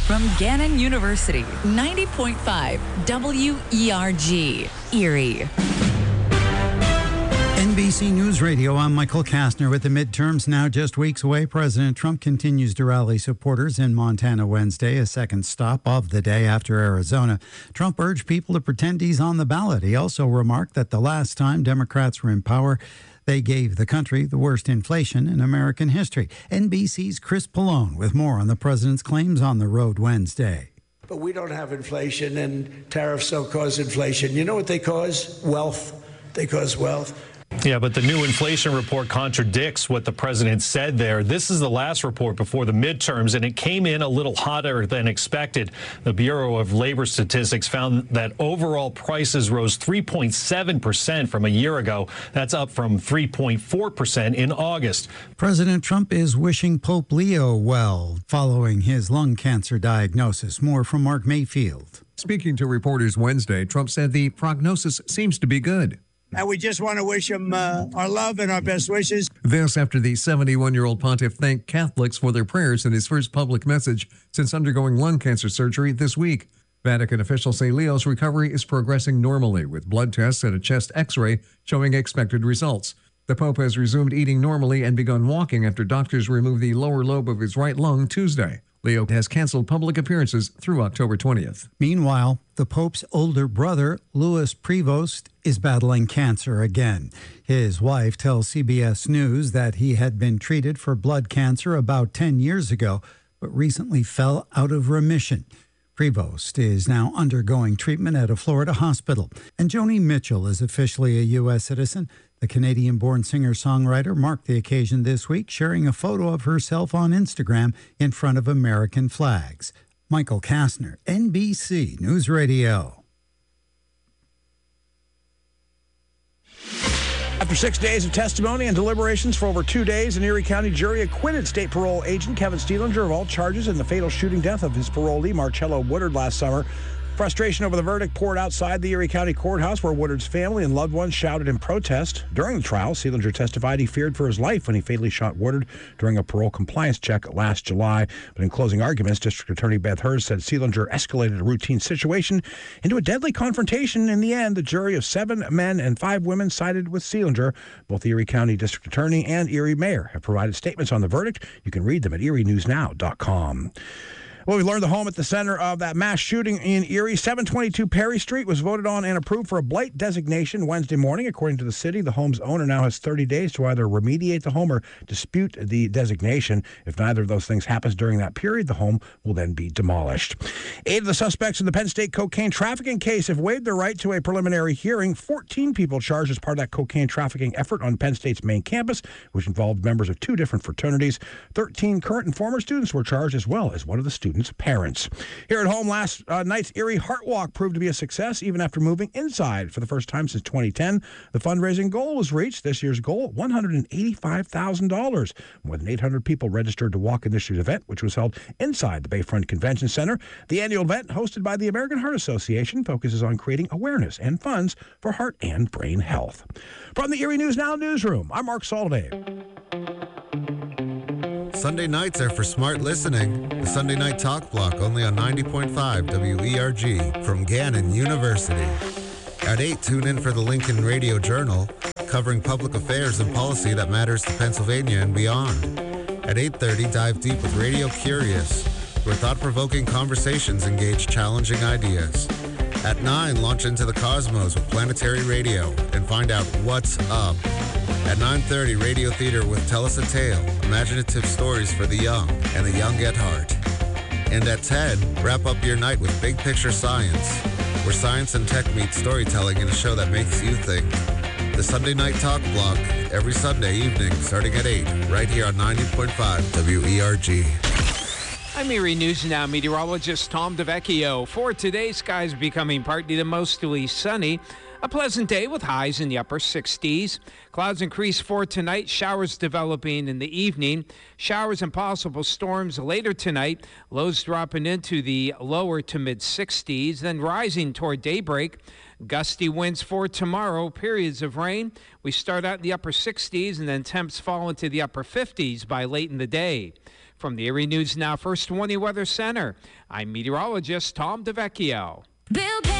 From Gannon University, 90.5 WERG, Erie. NBC News Radio, I'm Michael Kastner. With the midterms now just weeks away, President Trump continues to rally supporters in Montana Wednesday, a second stop of the day after Arizona. Trump urged people to pretend he's on the ballot. He also remarked that the last time Democrats were in power, they gave the country the worst inflation in American history. NBC's Chris Pallone with more on the president's claims on the road Wednesday. But we don't have inflation, and tariffs don't cause inflation. You know what they cause? Wealth. They cause wealth. Yeah, but the new inflation report contradicts what the president said there. This is the last report before the midterms, and it came in a little hotter than expected. The Bureau of Labor Statistics found that overall prices rose 3.7% from a year ago. That's up from 3.4% in August. President Trump is wishing Pope Leo well following his lung cancer diagnosis. More from Mark Mayfield. Speaking to reporters Wednesday, Trump said the prognosis seems to be good. And we just want to wish him our love and our best wishes. This after the 71-year-old pontiff thanked Catholics for their prayers in his first public message since undergoing lung cancer surgery this week. Vatican officials say Leo's recovery is progressing normally, with blood tests and a chest X-ray showing expected results. The Pope has resumed eating normally and begun walking after doctors removed the lower lobe of his right lung Tuesday. Leo has canceled public appearances through October 20th. Meanwhile, the Pope's older brother, Louis Prevost, is battling cancer again. His wife tells CBS News that he had been treated for blood cancer about 10 years ago, but recently fell out of remission. Prevost is now undergoing treatment at a Florida hospital. And Joni Mitchell is officially a U.S. citizen. The Canadian-born singer-songwriter marked the occasion this week, sharing a photo of herself on Instagram in front of American flags. Michael Kastner, NBC News Radio. After 6 days of testimony and deliberations for over 2 days, an Erie County jury acquitted state parole agent Kevin Steelinger of all charges in the fatal shooting death of his parolee Marcello Woodard last summer. Frustration over the verdict poured outside the Erie County Courthouse, where Woodard's family and loved ones shouted in protest. During the trial, Steelinger testified he feared for his life when he fatally shot Woodard during a parole compliance check last July. But in closing arguments, District Attorney Beth Hurst said Steelinger escalated a routine situation into a deadly confrontation. In the end, the jury of 7 men and 5 women sided with Steelinger. Both the Erie County District Attorney and Erie Mayor have provided statements on the verdict. You can read them at erienewsnow.com. Well, we learned the home at the center of that mass shooting in Erie, 722 Perry Street, was voted on and approved for a blight designation Wednesday morning. According to the city, the home's owner now has 30 days to either remediate the home or dispute the designation. If neither of those things happens during that period, the home will then be demolished. 8 of the suspects in the Penn State cocaine trafficking case have waived their right to a preliminary hearing. 14 people charged as part of that cocaine trafficking effort on Penn State's main campus, which involved members of 2 different fraternities. 13 current and former students were charged, as well as one of the students' parents. Here at home, last night's Erie Heart Walk proved to be a success, even after moving inside for the first time since 2010. The fundraising goal was reached. This year's goal, $185,000. More than 800 people registered to walk in this year's event, which was held inside the Bayfront Convention Center. The annual event, hosted by the American Heart Association, focuses on creating awareness and funds for heart and brain health. From the Erie News Now newsroom, I'm Mark Solvay. Sunday nights are for smart listening. The Sunday Night Talk Block, only on 90.5 WERG from Gannon University. At 8, tune in for the Lincoln Radio Journal, covering public affairs and policy that matters to Pennsylvania and beyond. At 8:30, dive deep with Radio Curious, where thought-provoking conversations engage challenging ideas. At 9, launch into the cosmos with Planetary Radio and find out what's up. At 9:30, Radio Theater with Tell Us a Tale, imaginative stories for the young and the young at heart. And at 10, wrap up your night with Big Picture Science, where science and tech meet storytelling in a show that makes you think. The Sunday Night Talk Block, every Sunday evening starting at 8, right here on 90.5 WERG. I'm Erie News Now meteorologist Tom DeVecchio. For today, skies becoming partly to mostly sunny. A pleasant day with highs in the upper 60s. Clouds increase for tonight, showers developing in the evening. Showers and possible storms later tonight. Lows dropping into the lower to mid 60s, then rising toward daybreak. Gusty winds for tomorrow, periods of rain. We start out in the upper 60s and then temps fall into the upper 50s by late in the day. From the Erie News Now First 20 Weather Center, I'm meteorologist Tom DeVecchio. Bill